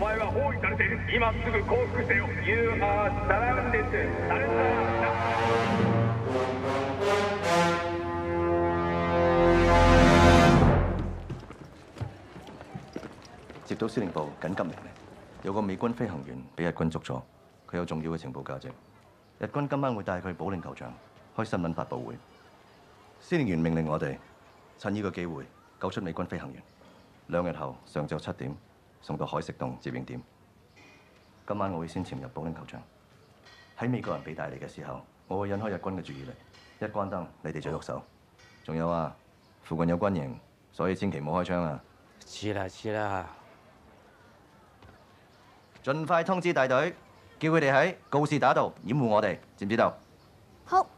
前は包囲されている。今すぐ降伏せよ。You are surrounded. Surrender. 接到司令部緊急命令，有個美軍飛行員俾日軍捉咗，佢有重要嘅情報價值。日軍今晚會帶佢去保齡球場開新聞發佈會。司令員命令我哋趁呢個機會救出美軍飛行員。2日後上晝7點送到海蝕洞接應點。今晚我會先潛入保齡球場，喺美國人被帶嚟嘅時候，我會引開日軍嘅注意力。一關燈，你哋就喐手。仲有啊，附近有軍營，所以千祈唔好開槍啊！ 知啦。 盡快通知大隊，叫佢哋喺告士打道掩護我哋，知唔知道？ 好。